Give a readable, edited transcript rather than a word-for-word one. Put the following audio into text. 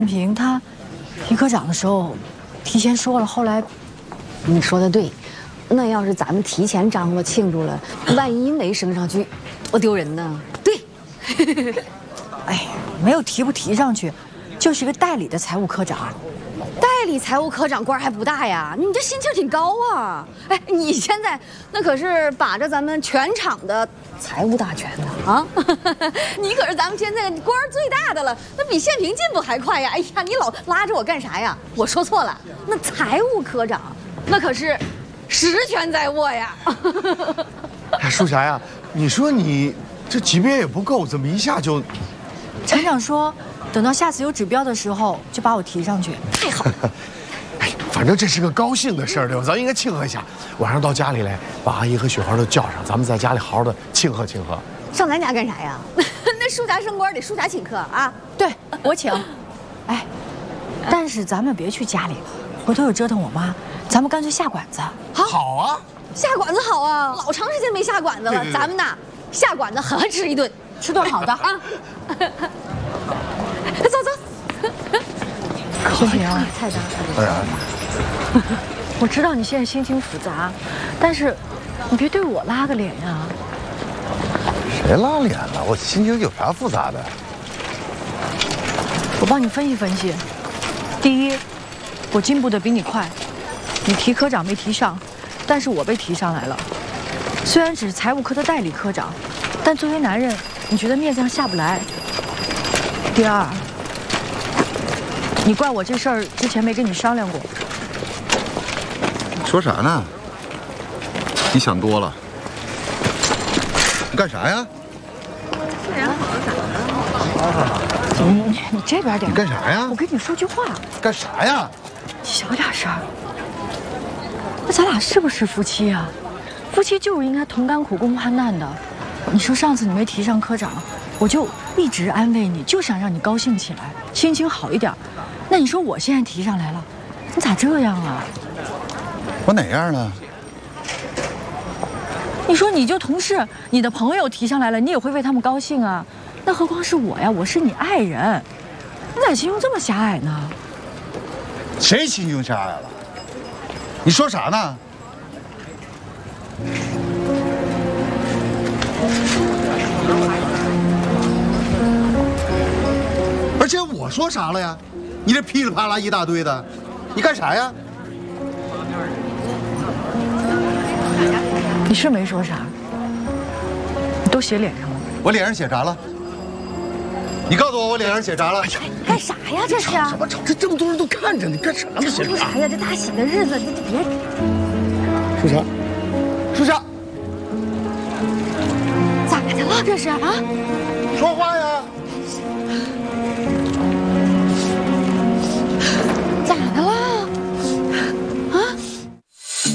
平他提科长的时候提前说了，后来你说的对，那要是咱们提前张罗庆祝了，万一没升上去，多丢人呢。 对，哎，没有提不提上去，就是一个代理的财务科长。 代理财务科长官还不大呀，你这心气儿挺高啊！哎，你现在那可是把着咱们全场的财务大权呢啊！你可是咱们现在官儿最大的了，那比宪平进步还快呀！哎呀，你老拉着我干啥呀？我说错了，那财务科长那可是实权在握呀！ 哎，淑霞呀，你说你这级别也不够，怎么一下就？ 厂长说，等到下次有指标的时候就把我提上去。 太好了！ 哎，反正这是个高兴的事儿，对吧？咱应该庆贺一下。晚上到家里来，把阿姨和雪花都叫上，咱们在家里好好的庆贺庆贺。 上咱家干啥呀？那淑霞升官得淑霞请客啊！ 对，我请。哎，但是咱们别去家里，回头又折腾我妈。咱们干脆下馆子。 好啊， 下馆子好啊！老长时间没下馆子了， 对咱们呐下馆子狠狠吃一顿， 吃顿好的啊！走走。 谢谢啊， 菜单。 哎呀， 我知道你现在心情复杂，但是你别对我拉个脸呀。 谁拉脸了？我心情有啥复杂的？ 我帮你分析分析。第一，我进步的比你快，你提科长没提上，但是我被提上来了。虽然只是财务科的代理科长，但作为男人，你觉得面子上下不来。第二，你怪我这事儿之前没跟你商量过。 说啥呢？你想多了。你干啥呀？ 你这边点。 你干啥呀？ 我跟你说句话。 干啥呀？ 你小点声。那咱俩是不是夫妻啊？夫妻就是应该同甘苦共患难的。你说上次你没提上科长，我就一直安慰你，就想让你高兴起来，心情好一点。那你说我现在提上来了，你咋这样啊？ 我哪样呢？ 你说你就同事，你的朋友提上来了，你也会为他们高兴啊？那何况是我呀，我是你爱人，你咋心胸这么狭隘呢？ 谁心胸狭隘了？你说啥呢？而且我说啥了呀？你这噼里啪啦一大堆的，你干啥呀？ 你是没说啥，你都写脸上了。 我脸上写啥了？你告诉我，我脸上写啥了？ 干啥呀？这是啊！ 什么吵？这么多人都看着你，干啥呢？ 吵啥呀？这大喜的日子，这别。 淑霞，淑霞， 咋的了？这是啊？ 说话呀！